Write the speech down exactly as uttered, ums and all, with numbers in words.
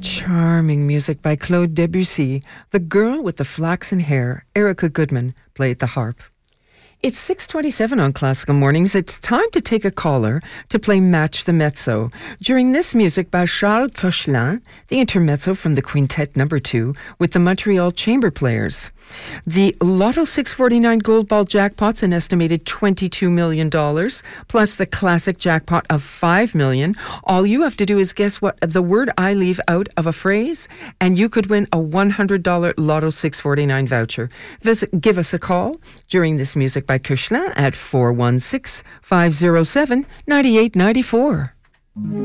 Charming music by Claude Debussy. The girl with the flaxen hair, Erica Goodman, played the harp. It's six twenty-seven on Classical Mornings. It's time to take a caller to play Match the Mezzo. During this music by Charles Koechlin, the intermezzo from the Quintet number two with the Montreal Chamber Players. The Lotto six forty-nine Gold Ball jackpot's an estimated twenty-two million dollars, plus the classic jackpot of five million dollars. All you have to do is guess what the word I leave out of a phrase, and you could win a one hundred dollars Lotto six forty-nine voucher. Visit, give us a call during this music by Koechlin at four one six, five oh seven, nine eight nine four.